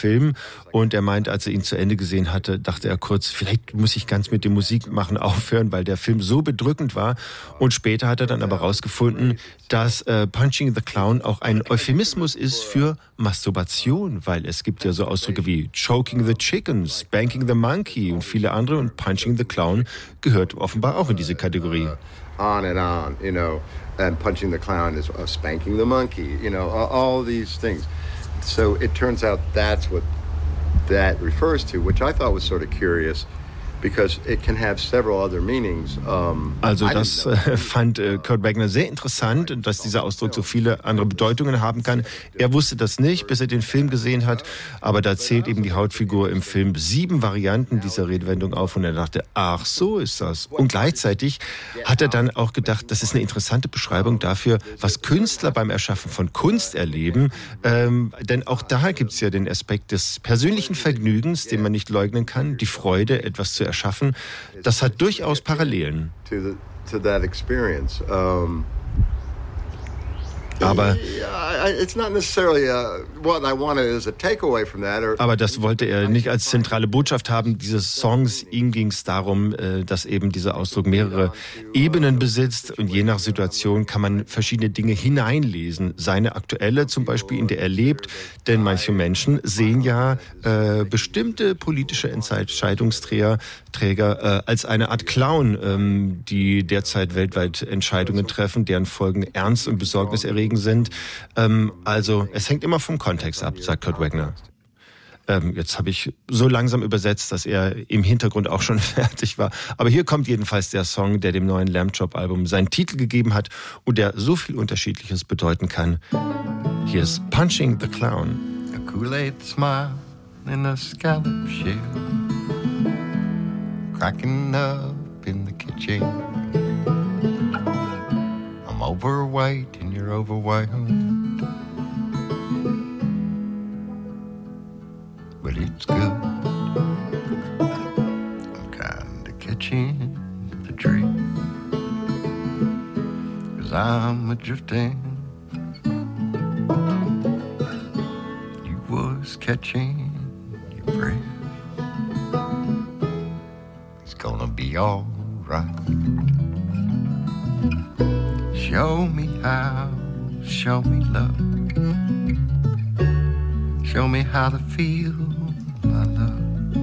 Film. Und er meint, als er ihn zu Ende gesehen hatte, dachte er kurz, vielleicht muss ich ganz mit dem Musikmachen aufhören, weil der Film so bedrückend war. Und später hat er dann aber rausgefunden, dass Punching the Clown auch ein Euphemismus ist für Masturbation, weil es gibt ja so Ausdrücke wie Choking the Chicken, Spanking the Monkey und viele andere. Und Punching the Clown gehört offenbar auch in diese Kategorie. On and on, you know, and Punching the Clown is spanking the monkey, you know, all these things. So it turns out that's what that refers to, which I thought was sort of curious. Because it can have several other meanings. Also das fand Kurt Wagner sehr interessant, dass dieser Ausdruck so viele andere Bedeutungen haben kann. Er wusste das nicht, bis er den Film gesehen hat, aber da zählt eben die Hauptfigur im Film 7 Varianten dieser Redewendung auf und er dachte, ach, so ist das. Und gleichzeitig hat er dann auch gedacht, das ist eine interessante Beschreibung dafür, was Künstler beim Erschaffen von Kunst erleben. Denn auch da gibt es ja den Aspekt des persönlichen Vergnügens, den man nicht leugnen kann, die Freude, etwas zu erschaffen. Das hat durchaus Parallelen. To that experience. Aber das wollte er nicht als zentrale Botschaft haben dieses Songs. Ihm ging es darum, dass eben dieser Ausdruck mehrere Ebenen besitzt und je nach Situation kann man verschiedene Dinge hineinlesen. Seine aktuelle zum Beispiel, in der er lebt, denn manche Menschen sehen ja bestimmte politische Entscheidungsträger als eine Art Clown, die derzeit weltweit Entscheidungen treffen, deren Folgen ernst und besorgniserregend sind. Also es hängt immer vom Kontext ab, sagt Kurt Wagner. Jetzt habe ich so langsam übersetzt, dass er im Hintergrund auch schon fertig war. Aber hier kommt jedenfalls der Song, der dem neuen Lamb Chop-Album seinen Titel gegeben hat und der so viel Unterschiedliches bedeuten kann. Hier ist Punching the Clown. A Kool-Aid smile in a scallop shell, cracking up in the kitchen. I'm overweight and you're overwhelmed, but it's good. I'm kinda catching the drift, 'cause I'm a-drifting. You was catching your breath. It's gonna be all right. Show me how, show me love. Show me how to feel